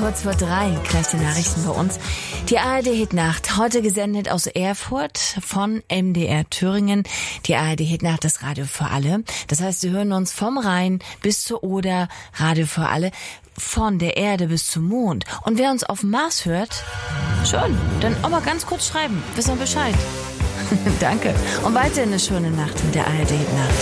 kurz vor 3, gleich die Nachrichten bei uns. Die ARD-Hitnacht, heute gesendet aus Erfurt von MDR Thüringen. Die ARD-Hitnacht, das Radio für alle. Das heißt, Sie hören uns vom Rhein bis zur Oder, Radio für alle. Von der Erde bis zum Mond. Und wer uns auf dem Mars hört, schön, dann auch mal ganz kurz schreiben. Wissen wir Bescheid. Danke. Und weiter eine schöne Nacht mit der ARD-Hitnacht.